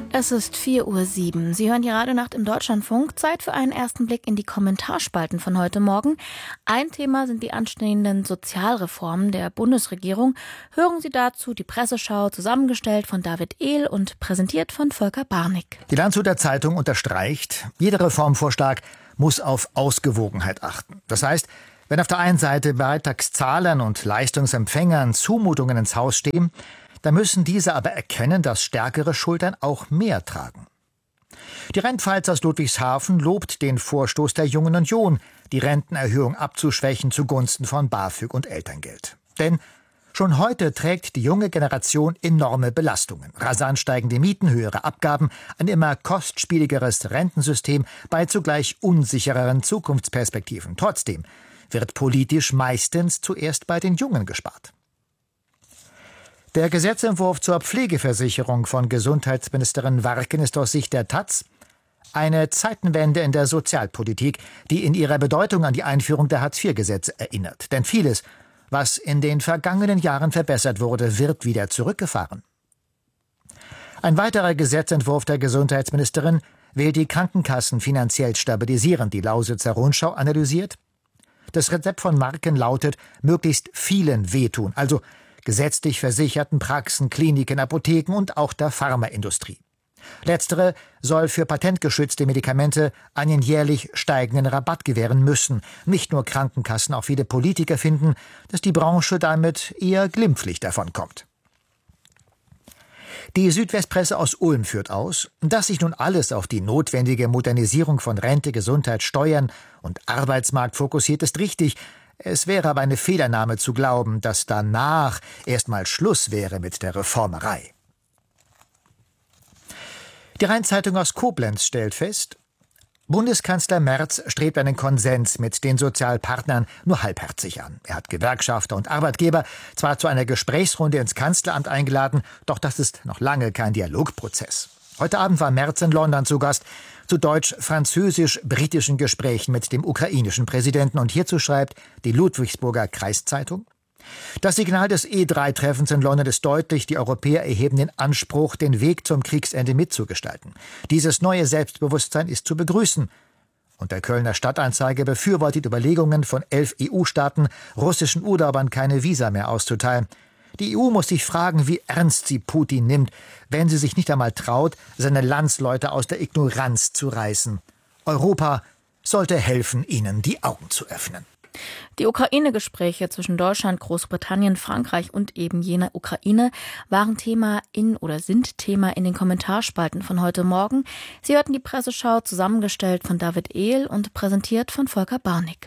Es ist 4:07 Uhr. Sie hören die Radionacht im Deutschlandfunk. Zeit für einen ersten Blick in die Kommentarspalten von heute Morgen. Ein Thema sind die anstehenden Sozialreformen der Bundesregierung. Hören Sie dazu die Presseschau, zusammengestellt von David Ehl und präsentiert von Volker Barnick. Die Landshuter Zeitung unterstreicht, jeder Reformvorschlag muss auf Ausgewogenheit achten. Das heißt, wenn auf der einen Seite Beitragszahlern und Leistungsempfängern Zumutungen ins Haus stehen, da müssen diese aber erkennen, dass stärkere Schultern auch mehr tragen. Die Rheinpfalz aus Ludwigshafen lobt den Vorstoß der Jungen Union, die Rentenerhöhung abzuschwächen zugunsten von BAföG und Elterngeld. Denn schon heute trägt die junge Generation enorme Belastungen. Rasant steigende Mieten, höhere Abgaben, ein immer kostspieligeres Rentensystem bei zugleich unsichereren Zukunftsperspektiven. Trotzdem wird politisch meistens zuerst bei den Jungen gespart. Der Gesetzentwurf zur Pflegeversicherung von Gesundheitsministerin Warken ist aus Sicht der taz eine Zeitenwende in der Sozialpolitik, die in ihrer Bedeutung an die Einführung der Hartz-IV-Gesetze erinnert. Denn vieles, was in den vergangenen Jahren verbessert wurde, wird wieder zurückgefahren. Ein weiterer Gesetzentwurf der Gesundheitsministerin will die Krankenkassen finanziell stabilisieren, die Lausitzer Rundschau analysiert. Das Rezept von Warken lautet, möglichst vielen wehtun, also gesetzlich versicherten Praxen, Kliniken, Apotheken und auch der Pharmaindustrie. Letztere soll für patentgeschützte Medikamente einen jährlich steigenden Rabatt gewähren müssen. Nicht nur Krankenkassen, auch viele Politiker finden, dass die Branche damit eher glimpflich davonkommt. Die Südwestpresse aus Ulm führt aus, dass sich nun alles auf die notwendige Modernisierung von Rente, Gesundheit, Steuern und Arbeitsmarkt fokussiert, ist richtig. Es wäre aber eine Fehlannahme zu glauben, dass danach erstmal Schluss wäre mit der Reformerei. Die Rheinzeitung aus Koblenz stellt fest, Bundeskanzler Merz strebt einen Konsens mit den Sozialpartnern nur halbherzig an. Er hat Gewerkschafter und Arbeitgeber zwar zu einer Gesprächsrunde ins Kanzleramt eingeladen, doch das ist noch lange kein Dialogprozess. Heute Abend war Merz in London zu Gast, zu deutsch-französisch-britischen Gesprächen mit dem ukrainischen Präsidenten. Und hierzu schreibt die Ludwigsburger Kreiszeitung: Das Signal des E3-Treffens in London ist deutlich, die Europäer erheben den Anspruch, den Weg zum Kriegsende mitzugestalten. Dieses neue Selbstbewusstsein ist zu begrüßen. Und der Kölner Stadtanzeiger befürwortet Überlegungen von 11 EU-Staaten, russischen Urlaubern keine Visa mehr auszuteilen. Die EU muss sich fragen, wie ernst sie Putin nimmt, wenn sie sich nicht einmal traut, seine Landsleute aus der Ignoranz zu reißen. Europa sollte helfen, ihnen die Augen zu öffnen. Die Ukraine-Gespräche zwischen Deutschland, Großbritannien, Frankreich und eben jener Ukraine waren sind Thema in den Kommentarspalten von heute Morgen. Sie hörten die Presseschau, zusammengestellt von David Ehl und präsentiert von Volker Barnick.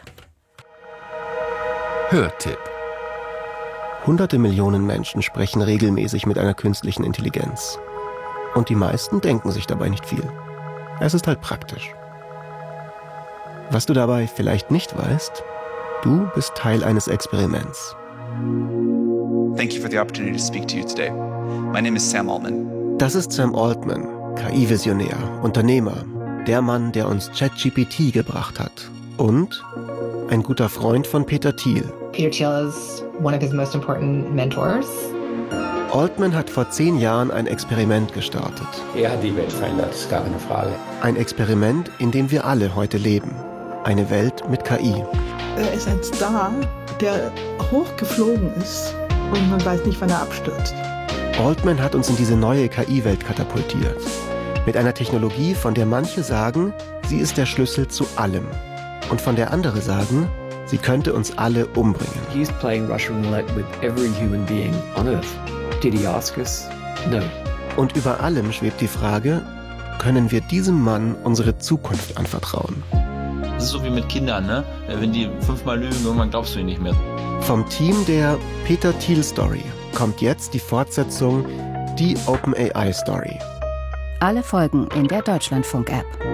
Hörtipp: Hunderte Millionen Menschen sprechen regelmäßig mit einer künstlichen Intelligenz. Und die meisten denken sich dabei nicht viel. Es ist halt praktisch. Was du dabei vielleicht nicht weißt: Du bist Teil eines Experiments. Thank you for the opportunity to speak to you today. My name is Sam Altman. Das ist Sam Altman, KI-Visionär, Unternehmer, der Mann, der uns ChatGPT gebracht hat. Und ein guter Freund von Peter Thiel. Peter Thiel is one of his most important mentors. Altman hat vor 10 Jahren ein Experiment gestartet. Er hat die Welt verändert, ist gar keine Frage. Ein Experiment, in dem wir alle heute leben. Eine Welt mit KI. Er ist ein Star, der hochgeflogen ist und man weiß nicht, wann er abstürzt. Altman hat uns in diese neue KI-Welt katapultiert. Mit einer Technologie, von der manche sagen, sie ist der Schlüssel zu allem. Und von der andere sagen, sie könnte uns alle umbringen. He's playing Russian roulette with every human being on Earth. Did he ask us? No. Und über allem schwebt die Frage, können wir diesem Mann unsere Zukunft anvertrauen? Das ist so wie mit Kindern, ne? Wenn die 5-mal lügen, irgendwann glaubst du ihnen nicht mehr. Vom Team der Peter Thiel Story kommt jetzt die Fortsetzung, die OpenAI Story. Alle Folgen in der Deutschlandfunk-App.